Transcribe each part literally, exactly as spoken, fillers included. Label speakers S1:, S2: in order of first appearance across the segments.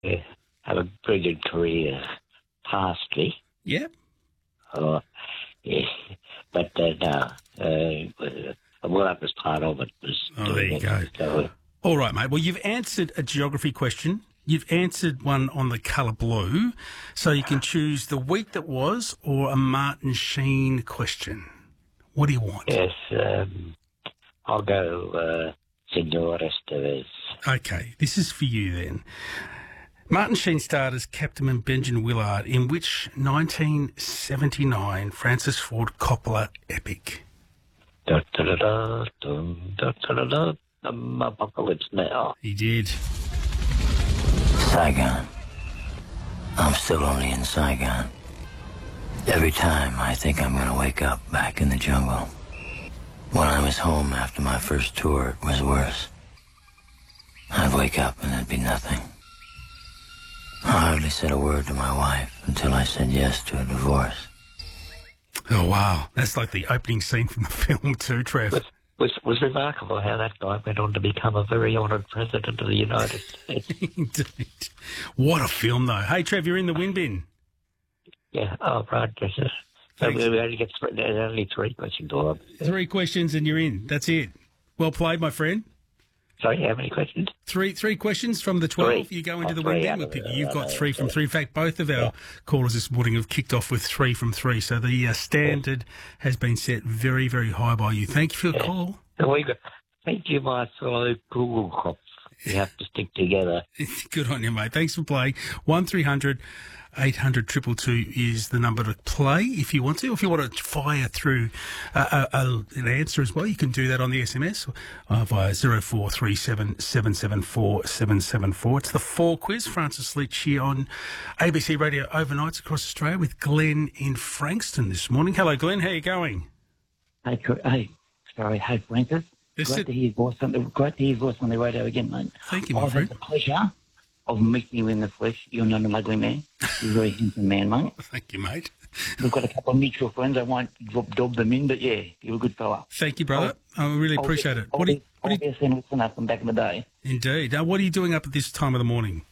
S1: Yeah, have a very good career past me.
S2: Yeah.
S1: Oh, yeah. But uh, no, uh, what I was part of it was
S2: Oh, there you
S1: doing
S2: go.
S1: it. So,
S2: All right, mate. Well, you've answered a geography question. You've answered one on the colour blue. So you can choose the week that was or a Martin Sheen question. What do you want?
S1: yes, um, I'll go uh, Senor Estevez.
S2: Okay, this is for you then. Martin Sheen starred as Captain Benjamin Willard in which nineteen seventy-nine Francis Ford Coppola epic?
S1: Da, da, da, da, dum, da, da, da, da, um, Apocalypse Now.
S2: He did.
S3: Saigon. I'm still only in Saigon. Every time I think I'm going to wake up back in the jungle. When I was home after my first tour, it was worse. I'd wake up and there'd be nothing. I hardly said a word to my wife until I said yes to a divorce.
S2: Oh, wow. That's like the opening scene from the film too, Trev.
S1: It was, was remarkable how that guy went on to become a very honoured president of the United States.
S2: Indeed. What a film, though. Hey, Trev, you're in the win bin.
S1: Yeah, oh, right, yes, yes. So
S2: Thanks.
S1: we only get three, there's only three questions. Or,
S2: Three questions and you're in. That's it. Well played, my friend.
S1: sorry, how many questions?
S2: Three three questions from the twelve.
S1: Three.
S2: You go into
S1: Oh,
S2: the
S1: three
S2: win bin.
S1: out
S2: We'll
S1: of
S2: pick
S1: the-
S2: you. You've
S1: uh,
S2: got three from
S1: yeah.
S2: three. In fact, both of our
S1: Yeah.
S2: callers this morning have kicked off with three from three. So the uh, standard has been set very, very high by you. Thank you for your
S1: Yeah.
S2: call.
S1: So we got, thank you, my fellow Google cops. We have to stick together.
S2: Good on you, mate. Thanks for playing. one three hundred eight hundred two two two is the number to play if you want to. If you want to fire through uh, a, a, an answer as well, you can do that on the S M S uh, via zero four three seven seven seven four seven seven four. It's the Four Quiz. Francis Leach here on A B C Radio overnights across Australia with Glenn in Frankston this morning. Hello, Glenn. How are you going?
S4: Hey, Cr- hey, sorry, hey, Francis.
S2: Yes,
S4: great
S2: sir.
S4: to hear your voice on the great to hear your voice on the radio again, mate.
S2: Thank you, my
S4: I've
S2: friend.
S4: had the pleasure of meeting you in the flesh. You're not an ugly man. You're a very handsome man, mate.
S2: Thank you, mate.
S4: We've got a couple of mutual friends. I won't drop dob them in, but yeah, you're a good fella.
S2: Thank you, brother. I really appreciate it. What do you, what do you,
S4: Obviously, listener from back in the day.
S2: indeed. Now, what are you doing up at this time of the morning?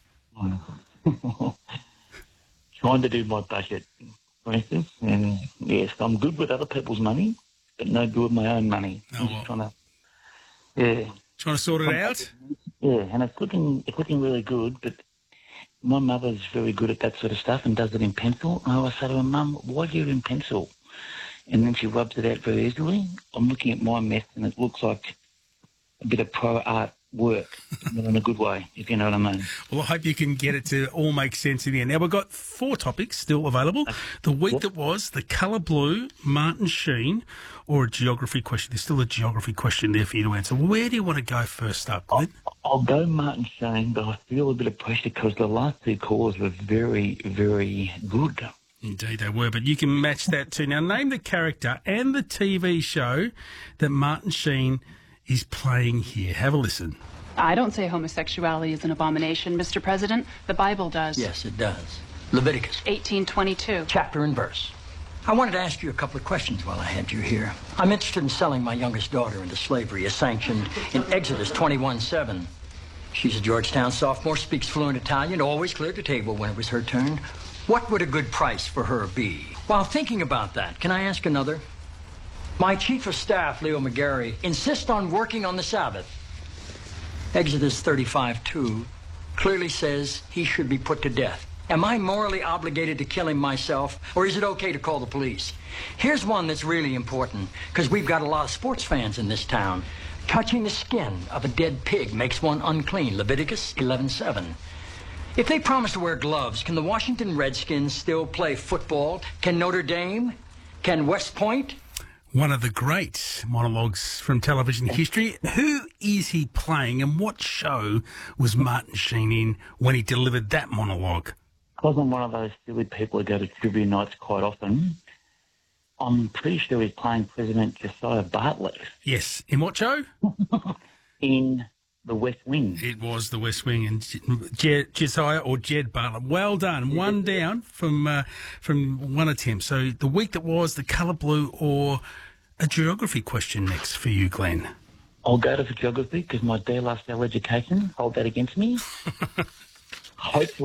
S4: Trying to do my budget, Francis, and yes, I'm good with other people's money, but no good with my own money.
S2: Oh,
S4: I'm just
S2: well.
S4: trying to, yeah.
S2: Trying to sort it out?
S4: Yeah, and it's looking it's looking really good, but my mother's very good at that sort of stuff and does it in pencil. And I always say to her, Mum, why do you do it in pencil? And then she rubs it out very easily. I'm looking at my mess and it looks like a bit of pro art work, but in a good way, if you know what I mean.
S2: Well, I hope you can get it to all make sense in the end. Now, we've got four topics still available. The week
S4: Yep.
S2: that was, the colour blue, Martin Sheen, or a geography question. There's still a geography question there for you to answer. Where do you want to go first up, Glenn?
S4: I'll go Martin Shane, but I feel a bit of pressure because the last two calls were very, very good.
S2: Indeed they were, but you can match that too. Now, name the character and the T V show that Martin Sheen is playing here. Have a listen.
S5: I don't say homosexuality is an abomination, Mister President. The Bible does.
S3: Yes, it does. Leviticus,
S5: eighteen twenty-two.
S3: chapter and verse. I wanted to ask you a couple of questions while I had you here. I'm interested in selling my youngest daughter into slavery as sanctioned in Exodus twenty-one seven. She's a Georgetown sophomore, speaks fluent Italian, always cleared the table when it was her turn. What would a good price for her be? While thinking about that, can I ask another? My chief of staff, Leo McGarry, insists on working on the Sabbath. Exodus thirty-five two clearly says he should be put to death. Am I morally obligated to kill him myself, or is it okay to call the police? Here's one that's really important, because we've got a lot of sports fans in this town. Touching the skin of a dead pig makes one unclean, Leviticus eleven seven. If they promise to wear gloves, can the Washington Redskins still play football? Can Notre Dame? Can West Point?
S2: One of the great monologues from television history. Who is he playing and what show was Martin Sheen in when he delivered that monologue?
S4: Because I'm one of those silly people who go to trivia nights quite often, I'm pretty sure he's playing President Josiah Bartlett
S2: Yes. In what show?
S4: in The West Wing.
S2: It was The West Wing and Je- Josiah or Jed Bartlett. Well done. One down from uh, from one attempt. So the week that was, the colour blue or a geography question next for you, Glenn.
S4: I'll go to for geography because my dear last our education. Hold that against me. Hopefully.